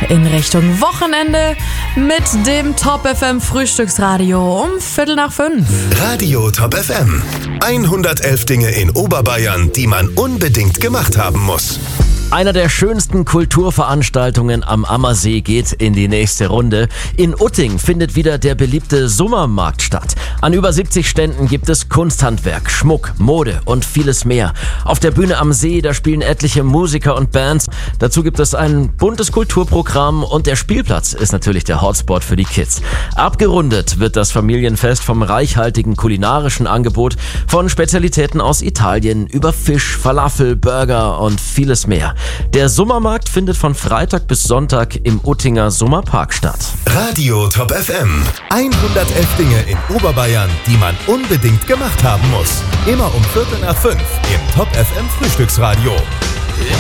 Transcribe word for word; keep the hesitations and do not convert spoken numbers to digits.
in Richtung Wochenende mit dem Top F M Frühstücksradio um Viertel nach fünf. Radio Top F M. hundertelf Dinge in Oberbayern, die man unbedingt gemacht haben muss. Einer der schönsten Kulturveranstaltungen am Ammersee geht in die nächste Runde. In Utting findet wieder der beliebte Sommermarkt statt. An über siebzig Ständen gibt es Kunsthandwerk, Schmuck, Mode und vieles mehr. Auf der Bühne am See, da spielen etliche Musiker und Bands. Dazu gibt es ein buntes Kulturprogramm und der Spielplatz ist natürlich der Hotspot für die Kids. Abgerundet wird das Familienfest vom reichhaltigen kulinarischen Angebot von Spezialitäten aus Italien über Fisch, Falafel, Burger und vieles mehr. Der Sommermarkt findet von Freitag bis Sonntag im Uttinger Sommerpark statt. Radio Top F M. hundertelf Dinge in Oberbayern, die man unbedingt gemacht haben muss. Immer um Viertel nach fünf im Top F M Frühstücksradio.